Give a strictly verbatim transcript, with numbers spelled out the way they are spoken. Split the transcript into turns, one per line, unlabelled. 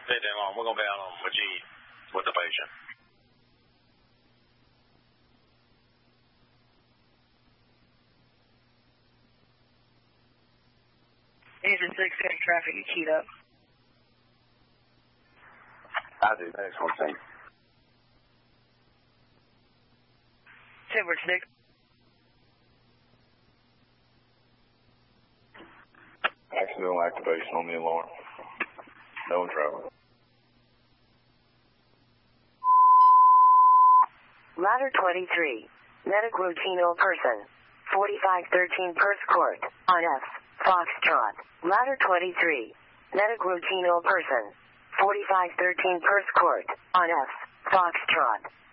Stay there long. We're going to be out on Majid with the patient.
Engine six, getting traffic, you keyed up.
I do. Next one, thing.
Timber, Nick.
Accidental activation on the alarm. No one traveling.
Ladder twenty-three. Medic Routino person. forty-five thirteen Perth Court. On F. Foxtrot. Ladder twenty-three. Medic Routino person. forty-five thirteen Perth Court. On F. Foxtrot.